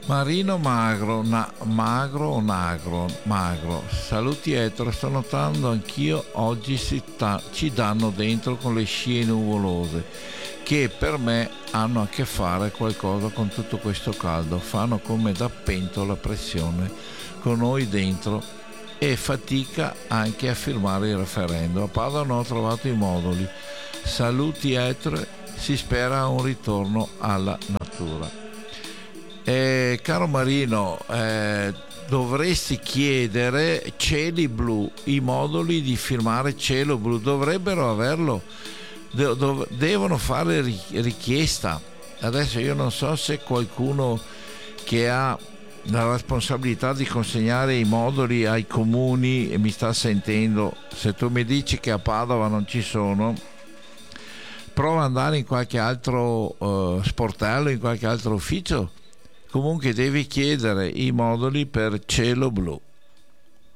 Marino magro, magro o nagro, magro. Saluti etero, sto notando anch'io oggi ci danno dentro con le scie nuvolose, che per me hanno a che fare qualcosa con tutto questo caldo, fanno come da pentola a pressione con noi dentro e fatica anche a firmare il referendum. A Padova non ho trovato i moduli. Saluti etero, si spera a un ritorno alla natura. Caro Marino, dovresti chiedere Cieli Blu, i moduli di firmare Cielo Blu dovrebbero averlo, devono fare richiesta. Adesso io non so se qualcuno che ha la responsabilità di consegnare i moduli ai comuni e mi sta sentendo, se tu mi dici che a Padova non ci sono, prova ad andare in qualche altro sportello, in qualche altro ufficio. Comunque devi chiedere i moduli per Cielo Blu.